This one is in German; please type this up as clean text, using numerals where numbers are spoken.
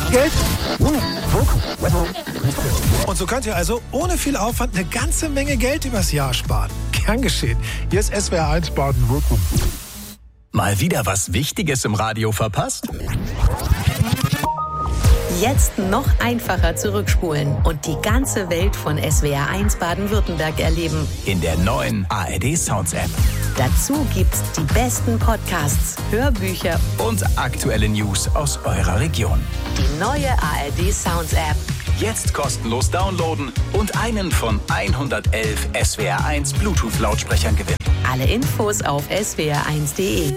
Geld. Und so könnt ihr also ohne viel Aufwand eine ganze Menge Geld übers Jahr sparen. Gern geschehen. Hier ist SWR 1 Baden-Württemberg. Mal wieder was Wichtiges im Radio verpasst? Jetzt noch einfacher zurückspulen und die ganze Welt von SWR 1 Baden-Württemberg erleben. In der neuen ARD Sounds App. Dazu gibt's die besten Podcasts, Hörbücher Und aktuelle News aus eurer Region. die neue ARD Sounds App. Jetzt kostenlos downloaden und einen von 111 SWR 1 Bluetooth-Lautsprechern gewinnen. Alle Infos auf swr1.de.